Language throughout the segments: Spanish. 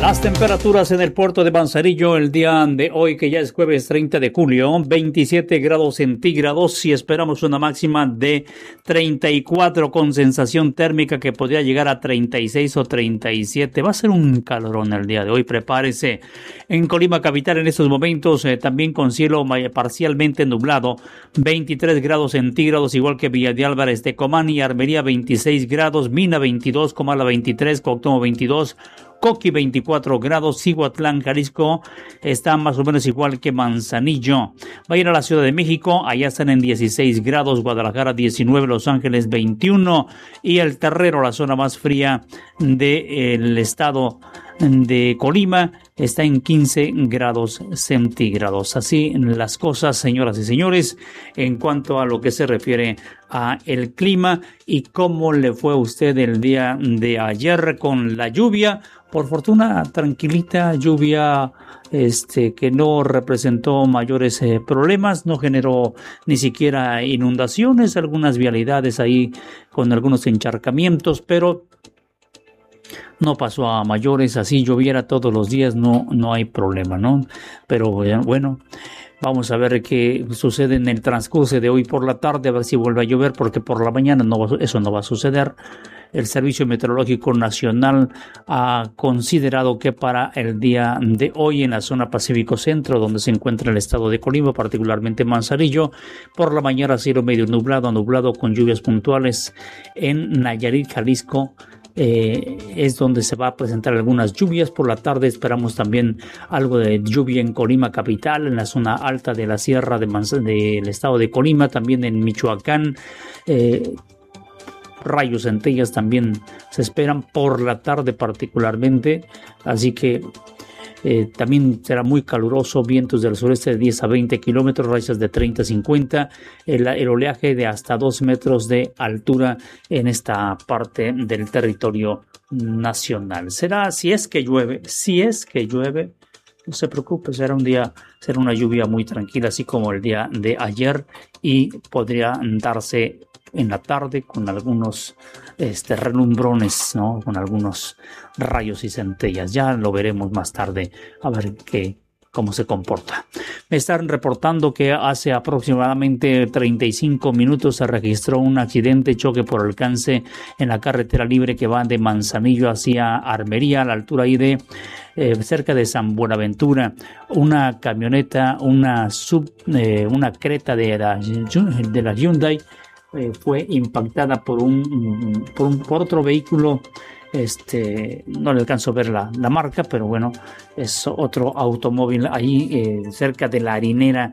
Las temperaturas en el puerto de Manzanillo el día de hoy, que ya es jueves 30 de julio, 27 grados centígrados y esperamos una máxima de 34 con sensación térmica que podría llegar a 36 o 37. Va a ser un calorón el día de hoy, prepárese. En Colima capital en estos momentos también con cielo parcialmente nublado, 23 grados centígrados, igual que Villa de Álvarez, Tecomán y Armería 26 grados, Mina 22, Comala 23, Cuauhtémoc 22, Coqui 24 grados, Cihuatlán, Jalisco está más o menos igual que Manzanillo. Va a ir a la Ciudad de México, allá están en 16 grados, Guadalajara 19, Los Ángeles 21 y El Terrero, la zona más fría del estado de Colima, está en 15 grados centígrados. Así las cosas, señoras y señores, en cuanto a lo que se refiere a el clima. ¿Y cómo le fue a usted el día de ayer con la lluvia? Por fortuna, tranquilita lluvia que no representó mayores problemas, no generó ni siquiera inundaciones, algunas vialidades ahí con algunos encharcamientos, pero no pasó a mayores. Así lloviera todos los días, no hay problema, ¿no? Pero bueno, vamos a ver qué sucede en el transcurso de hoy por la tarde, a ver si vuelve a llover, porque por la mañana eso no va a suceder. El Servicio Meteorológico Nacional ha considerado que para el día de hoy en la zona Pacífico Centro, donde se encuentra el estado de Colima, particularmente Manzanillo, por la mañana cielo medio nublado con lluvias puntuales. En Nayarit, Jalisco, es donde se va a presentar algunas lluvias. Por la tarde esperamos también algo de lluvia en Colima capital, en la zona alta de la sierra del estado de Colima, también en Michoacán. Rayos, centellas también se esperan por la tarde particularmente, así que también será muy caluroso, vientos del sureste de 10 a 20 kilómetros, rachas de 30 a 50, el oleaje de hasta 2 metros de altura en esta parte del territorio nacional. Será, si es que llueve, no se preocupe, será una lluvia muy tranquila, así como el día de ayer, y podría darse en la tarde con algunos relumbrones, ¿no? Con algunos rayos y centellas. Ya lo veremos más tarde, a ver cómo se comporta. Me están reportando que hace aproximadamente 35 minutos se registró un choque por alcance en la carretera libre que va de Manzanillo hacia Armería, a la altura ahí de cerca de San Buenaventura. Una camioneta, una Creta de la Hyundai fue impactada por otro vehículo. No le alcanzo a ver la marca, pero bueno, es otro automóvil ahí cerca de la harinera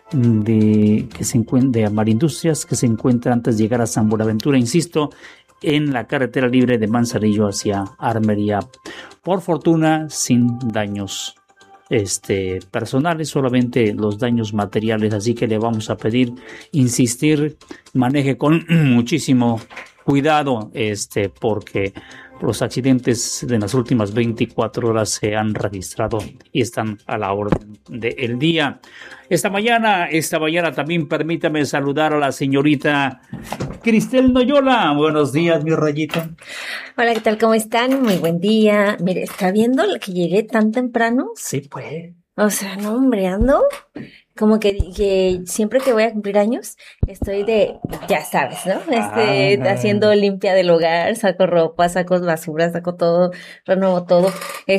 de Amarindustrias, que se encuentra antes de llegar a San Buenaventura, insisto, en la carretera libre de Manzanillo hacia Armería. Por fortuna, sin daños personales, solamente los daños materiales, así que le vamos a pedir, insistir, maneje con muchísimo cuidado, porque los accidentes de las últimas 24 horas se han registrado y están a la orden del día. Esta mañana también permítame saludar a la señorita Cristel Noyola. Buenos días, mi rayito. Hola, ¿qué tal? ¿Cómo están? Muy buen día. Mire, ¿está viendo que llegué tan temprano? Sí, pues. O sea, no, hombre, ando como que siempre que voy a cumplir años, estoy ya sabes, ¿no? Haciendo limpia del hogar, saco ropa, saco basura, saco todo, renuevo todo,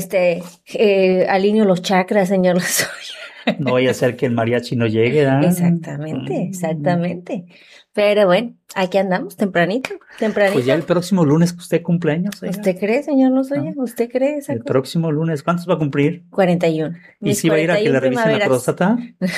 alineo los chakras, señor Lozoya. No vaya a ser que el mariachi no llegue, ¿verdad? Exactamente. Pero bueno, aquí andamos, tempranito. Pues ya el próximo lunes que usted cumpleaños. ¿Usted cree, señor Lozoya? ¿Usted cree? El próximo lunes, ¿cuántos va a cumplir? 41. ¿Y si va a ir a que le revisen la próstata?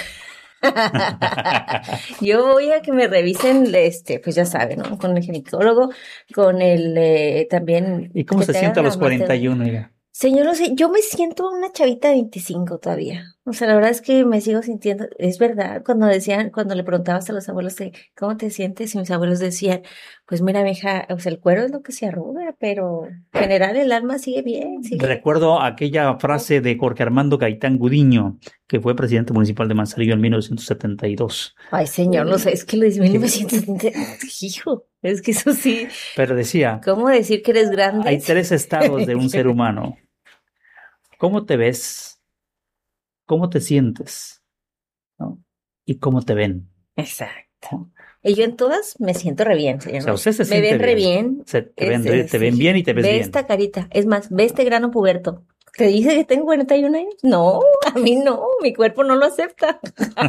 Yo voy a que me revisen, pues ya saben, ¿no? Con el ginecólogo, con el también. ¿Y cómo se siente a los 41 ya? Señor, yo me siento una chavita de 25 todavía. O sea, la verdad es que me sigo sintiendo, es verdad, cuando le preguntabas a los abuelos ¿cómo te sientes? Y mis abuelos decían, pues mira, mija, o sea, el cuero es lo que se arruga, pero en general el alma sigue bien. Recuerdo aquella frase de Jorge Armando Gaitán Gudiño, que fue presidente municipal de Manzanillo en 1972. Ay, señor, no sé, es que lo dice 1972, hijo, es que eso sí. Pero decía, ¿cómo decir que eres grande? Hay 3 estados de un ser humano: ¿Cómo te ves? ¿Cómo te sientes? ¿No? ¿Y cómo te ven? Exacto. ¿No? Y yo en todas me siento re bien, O señor. sea, usted se Me siente ven re bien. bien. Te ven Sí. bien y te ves Ve bien. esta carita. Es más, ve este grano puberto. ¿Te dice que tengo 41 años? No, a mí no. Mi cuerpo no lo acepta.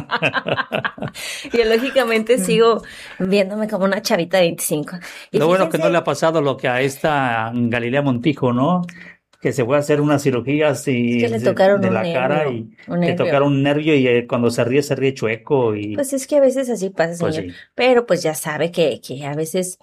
Biológicamente sigo viéndome como una chavita de 25. Y Lo bueno que no le fíjense ha pasado lo que a esta Galilea Montijo, ¿no? Que se fue a hacer unas cirugías que le tocaron de un la cara nervio. y Un le nervio. tocaron un nervio y cuando se ríe chueco y Pues es que a veces así pasa, pues señor. sí. Pero pues ya sabe que a veces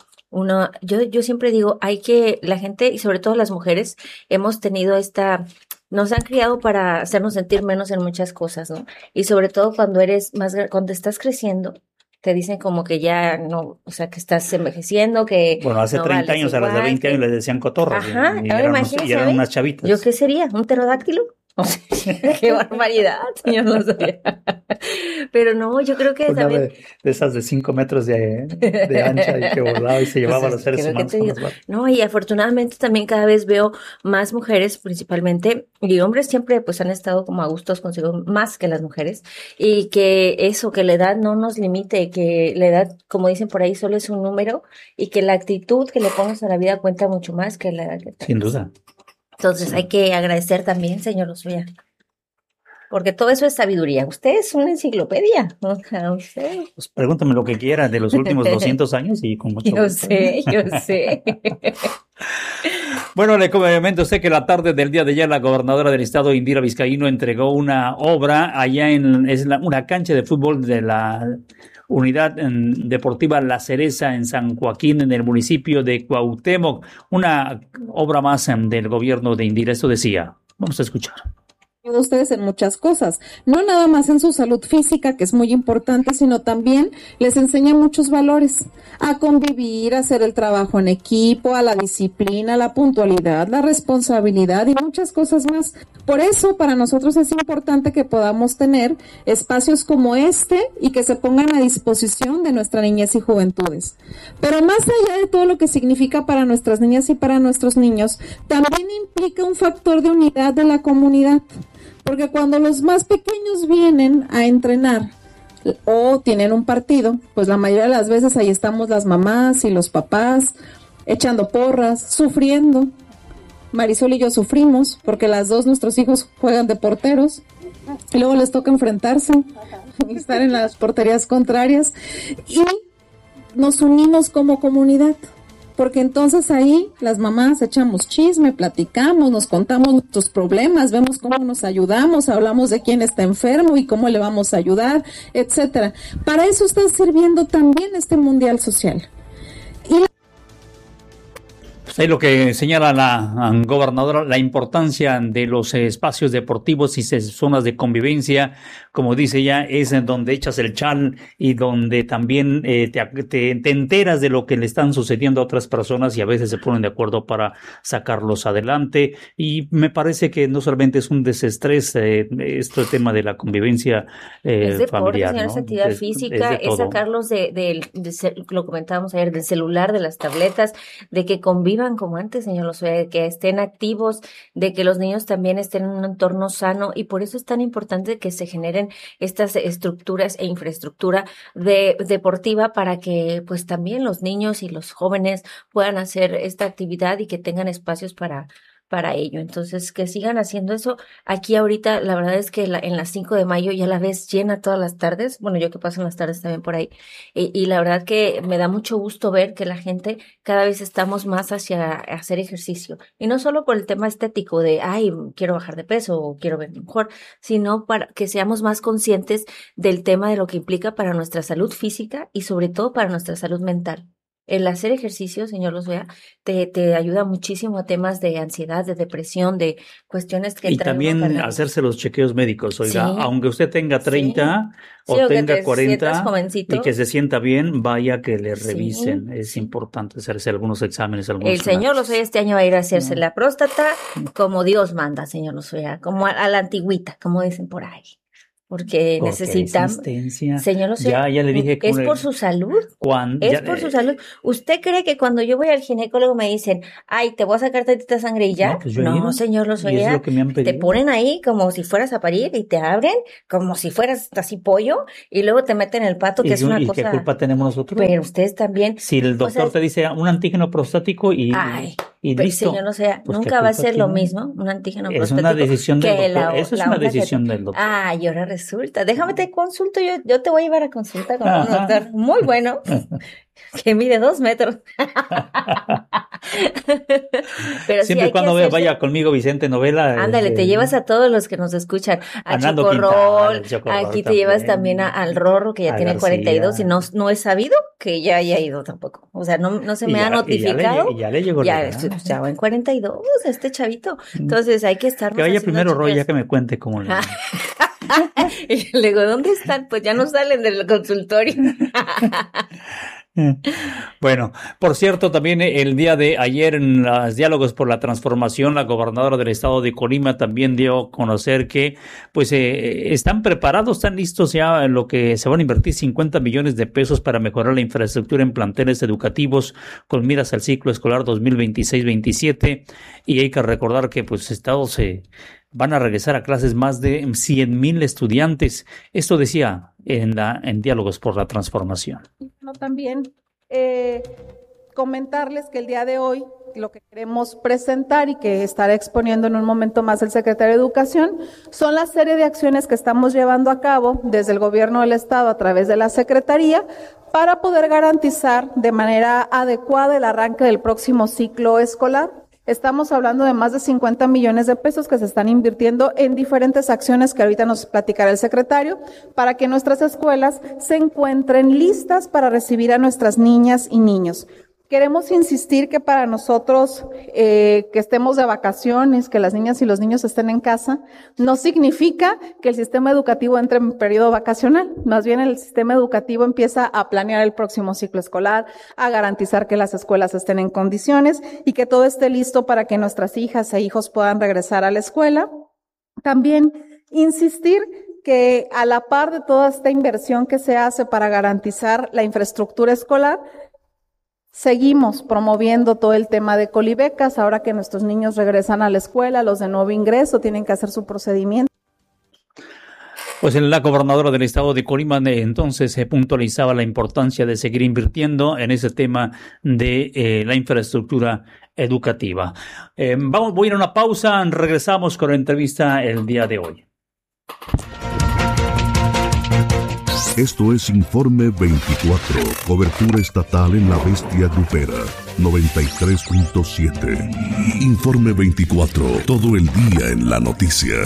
yo siempre digo, la gente, y sobre todo las mujeres, hemos tenido nos han criado para hacernos sentir menos en muchas cosas, ¿no? Y sobre todo cuando estás creciendo, te dicen como que ya no, o sea, que estás envejeciendo, que Bueno, hace no 30 vales años a las de igual, 20 años les decían cotorras ajá, y ahora y imagínese, eran ¿ve? unas ¿Yo chavitas. qué sería? ¿Un pterodáctilo? O sea, qué barbaridad, señor, no sabía. Pero no, yo creo que Un también, ave de esas de 5 metros de ancha y que volaba y se pues llevaba a es los seres que lo que humanos te con digo. las patas. No, y afortunadamente también cada vez veo más mujeres principalmente, y hombres siempre pues han estado como a gustos consigo más que las mujeres, y que la edad no nos limite, que la edad, como dicen por ahí, solo es un número, y que la actitud que le pongas a la vida cuenta mucho más que la edad que Sin tengas. duda. Entonces Sí. hay que agradecer también, señor Osuna, porque todo eso es sabiduría. Usted es una enciclopedia. O sea, usted. Pues pregúntame lo que quiera de los últimos 200 años y con mucho Yo gusto. sé, yo sé. Bueno, le comento usted que la tarde del día de ayer la gobernadora del estado, Indira Vizcaíno, entregó una obra allá una cancha de fútbol de la unidad deportiva La Cereza en San Joaquín, en el municipio de Cuauhtémoc. Una obra más del gobierno de Indira. Esto decía. Vamos a escuchar. Ustedes en muchas cosas, no nada más en su salud física, que es muy importante, sino también les enseña muchos valores, a convivir, a hacer el trabajo en equipo, a la disciplina, la puntualidad, la responsabilidad y muchas cosas más. Por eso, para nosotros es importante que podamos tener espacios como este y que se pongan a disposición de nuestra niñez y juventudes. Pero más allá de todo lo que significa para nuestras niñas y para nuestros niños, también implica un factor de unidad de la comunidad. Porque cuando los más pequeños vienen a entrenar o tienen un partido, pues la mayoría de las veces ahí estamos las mamás y los papás echando porras, sufriendo. Marisol y yo sufrimos porque las dos, nuestros hijos juegan de porteros y luego les toca enfrentarse y estar en las porterías contrarias y nos unimos como comunidad. Porque entonces ahí las mamás echamos chisme, platicamos, nos contamos nuestros problemas, vemos cómo nos ayudamos, hablamos de quién está enfermo y cómo le vamos a ayudar, etcétera. Para eso está sirviendo también este Mundial Social. Pues ahí lo que señala la gobernadora, la importancia de los espacios deportivos y zonas de convivencia, como dice ella, es en donde echas el chal y donde también te enteras de lo que le están sucediendo a otras personas y a veces se ponen de acuerdo para sacarlos adelante. Y me parece que no solamente es un desestrés, este tema de la convivencia Es deporte, familiar, señor, ¿no? es actividad Es física, de es todo. sacarlos lo comentábamos ayer, del celular, de las tabletas, de que convivan como antes, señor Lozoya, de que estén activos, de que los niños también estén en un entorno sano, y por eso es tan importante que se generen estas estructuras e infraestructura deportiva para que pues también los niños y los jóvenes puedan hacer esta actividad y que tengan espacios para ello. Entonces, que sigan haciendo eso. Aquí ahorita, la verdad es que en las 5 de mayo ya la ves llena todas las tardes. Bueno, yo que paso en las tardes también por ahí. Y la verdad que me da mucho gusto ver que la gente cada vez estamos más hacia hacer ejercicio. Y no solo por el tema estético de, ay, quiero bajar de peso o quiero verme mejor, sino para que seamos más conscientes del tema de lo que implica para nuestra salud física y sobre todo para nuestra salud mental. El hacer ejercicio, señor Lozoya, te ayuda muchísimo a temas de ansiedad, de depresión, de cuestiones que Y trae uno también cargando. hacerse los chequeos médicos, oiga, Sí, aunque usted tenga 30 sí, o o que tenga te sientas 40 y jovencito. que se sienta bien, vaya que le Sí, revisen. Es sí. importante hacerse algunos exámenes, algunos El señor Lozoya análisis. este año va a ir a hacerse ¿No? la próstata como Dios manda, señor Lozoya, como a la antigüita, como dicen por ahí. porque necesitan, señor, no sé, ya le dije es por su salud, por su salud. ¿Usted cree que cuando yo voy al ginecólogo me dicen, ay, te voy a sacar tantita sangre y ya? No, pues no señor, lo soy. Te ponen ahí como si fueras a parir y te abren como si fueras así pollo y luego te meten el pato, que es una cosa. ¿Y qué culpa tenemos nosotros? Pero ustedes también. Si el doctor te dice un antígeno prostático y listo. Señor, o sea, pues nunca va a ser lo mismo un antígeno prostático. Es una decisión del doctor. Eso es una decisión del doctor. Y ahora resulta. Déjame te consulto, yo te voy a llevar a consulta con un doctor muy bueno, que mide 2 metros. Pero siempre cuando vaya conmigo Vicente Novela. Ándale, te llevas a todos los que nos escuchan. A Chocorrol, aquí te llevas también al Rorro, que ya tiene García. 42, y no he sabido que ya haya ido tampoco. O sea, no se me ha notificado. Ya le llegó ya va en 42, este chavito. Entonces hay que estar. Que vaya primero Roy, ya que me cuente cómo le. Y luego, ¿dónde están? Pues ya no salen del consultorio. Bueno, por cierto, también el día de ayer en los diálogos por la transformación, la gobernadora del estado de Colima también dio a conocer que pues están preparados, están listos ya en lo que se van a invertir 50 millones de pesos para mejorar la infraestructura en planteles educativos con miras al ciclo escolar 2026-27, y hay que recordar que pues estados van a regresar a clases más de 100,000 estudiantes. Esto decía en Diálogos por la Transformación. También comentarles que el día de hoy lo que queremos presentar y que estará exponiendo en un momento más el secretario de Educación son la serie de acciones que estamos llevando a cabo desde el gobierno del estado a través de la Secretaría para poder garantizar de manera adecuada el arranque del próximo ciclo escolar. Estamos hablando de más de 50 millones de pesos que se están invirtiendo en diferentes acciones que ahorita nos platicará el secretario para que nuestras escuelas se encuentren listas para recibir a nuestras niñas y niños. Queremos insistir que para nosotros que estemos de vacaciones, que las niñas y los niños estén en casa, no significa que el sistema educativo entre en periodo vacacional. Más bien el sistema educativo empieza a planear el próximo ciclo escolar, a garantizar que las escuelas estén en condiciones y que todo esté listo para que nuestras hijas e hijos puedan regresar a la escuela. También insistir que a la par de toda esta inversión que se hace para garantizar la infraestructura escolar, seguimos promoviendo todo el tema de colibecas. Ahora que nuestros niños regresan a la escuela, los de nuevo ingreso tienen que hacer su procedimiento. Pues la gobernadora del estado de Colima entonces se puntualizaba la importancia de seguir invirtiendo en ese tema de la infraestructura educativa. Voy a ir a una pausa, regresamos con la entrevista el día de hoy. Esto es Informe 24, cobertura estatal en la bestia grupera, 93.7. Informe 24, todo el día en la noticia.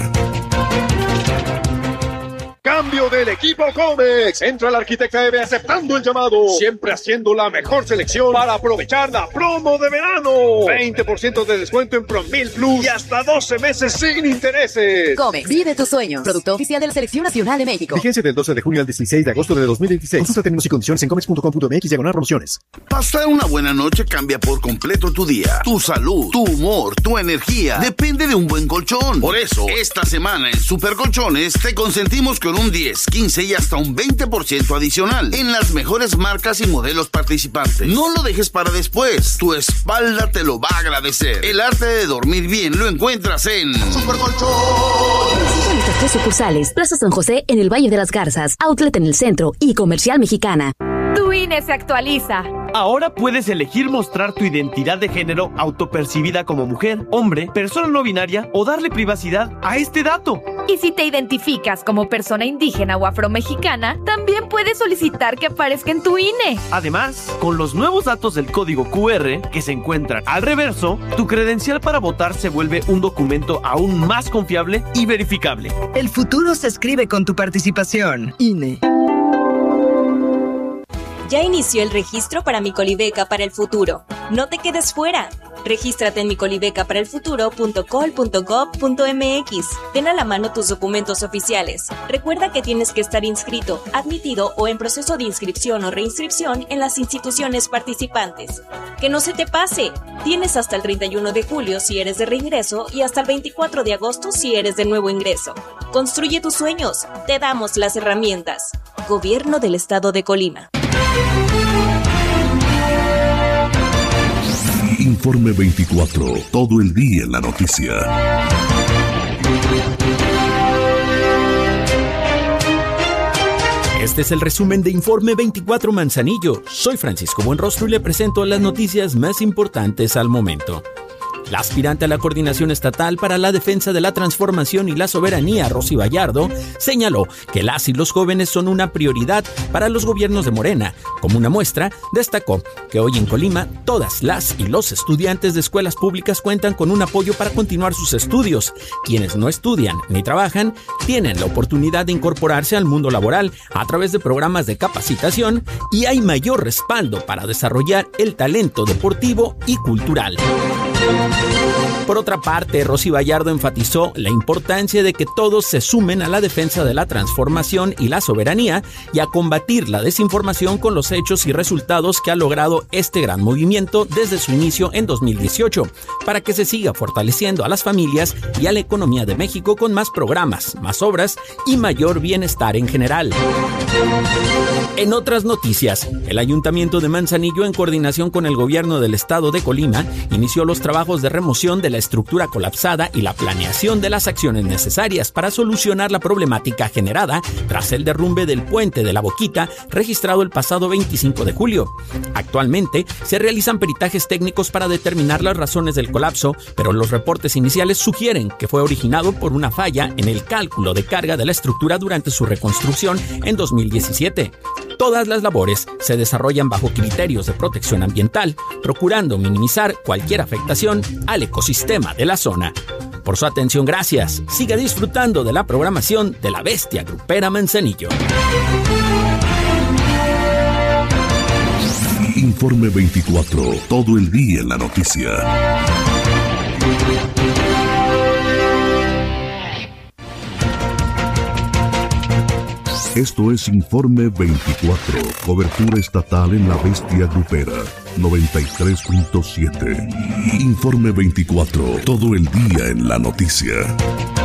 Cambio del equipo Comex. Entra la Arquitecta Eve aceptando el llamado. Siempre haciendo la mejor selección para aprovechar la promo de verano. 20% de descuento en Promil Plus y hasta 12 meses sin intereses. Comex, vive tus sueños. Producto oficial de la Selección Nacional de México. Vigencia del 12 de junio al 16 de agosto de 2026. Consulta términos y condiciones en comex.com.mx/promociones. Pasar una buena noche cambia por completo tu día. Tu salud, tu humor, tu energía. Depende de un buen colchón. Por eso, esta semana en Super Colchones te consentimos con un 10, 15 y hasta un 20% adicional en las mejores marcas y modelos participantes. No lo dejes para después. Tu espalda te lo va a agradecer. El arte de dormir bien lo encuentras en Super Colchón. Visita nuestras 3 sucursales: Plaza San José en el Valle de las Garzas, Outlet en el centro y Comercial Mexicana. Tu INE se actualiza. Ahora puedes elegir mostrar tu identidad de género autopercibida como mujer, hombre, persona no binaria o darle privacidad a este dato. Y si te identificas como persona indígena o afromexicana, también puedes solicitar que aparezca en tu INE. Además, con los nuevos datos del código QR que se encuentran al reverso, tu credencial para votar se vuelve un documento aún más confiable y verificable. El futuro se escribe con tu participación. INE. Ya inició el registro para mi Colibeca para el futuro. No te quedes fuera. Regístrate en micolibecaparelfuturo.col.gov.mx. Ten a la mano tus documentos oficiales. Recuerda que tienes que estar inscrito, admitido o en proceso de inscripción o reinscripción en las instituciones participantes. ¡Que no se te pase! Tienes hasta el 31 de julio si eres de reingreso y hasta el 24 de agosto si eres de nuevo ingreso. Construye tus sueños. Te damos las herramientas. Gobierno del Estado de Colima. Informe 24. Todo el día en la noticia. Este es el resumen de Informe 24 Manzanillo. Soy Francisco Buenrostro y le presento las noticias más importantes al momento. La aspirante a la Coordinación Estatal para la Defensa de la Transformación y la Soberanía, Rosy Vallardo, señaló que las y los jóvenes son una prioridad para los gobiernos de Morena. Como una muestra, destacó que hoy en Colima todas las y los estudiantes de escuelas públicas cuentan con un apoyo para continuar sus estudios. Quienes no estudian ni trabajan tienen la oportunidad de incorporarse al mundo laboral a través de programas de capacitación y hay mayor respaldo para desarrollar el talento deportivo y cultural. Por otra parte, Rosy Vallardo enfatizó la importancia de que todos se sumen a la defensa de la transformación y la soberanía y a combatir la desinformación con los hechos y resultados que ha logrado este gran movimiento desde su inicio en 2018, para que se siga fortaleciendo a las familias y a la economía de México con más programas, más obras y mayor bienestar en general. En otras noticias, el Ayuntamiento de Manzanillo, en coordinación con el Gobierno del Estado de Colima, inició los trabajos de remoción de la estructura colapsada y la planeación de las acciones necesarias para solucionar la problemática generada tras el derrumbe del puente de la Boquita registrado el pasado 25 de julio. Actualmente se realizan peritajes técnicos para determinar las razones del colapso, pero los reportes iniciales sugieren que fue originado por una falla en el cálculo de carga de la estructura durante su reconstrucción en 2017. Todas las labores se desarrollan bajo criterios de protección ambiental, procurando minimizar cualquier afectación al ecosistema de la zona. Por su atención, gracias. Siga disfrutando de la programación de la Bestia Grupera Manzanillo. Informe 24. Todo el día en la noticia. Esto es Informe 24, cobertura estatal en la Bestia Grupera, 93.7. Informe 24, todo el día en la noticia.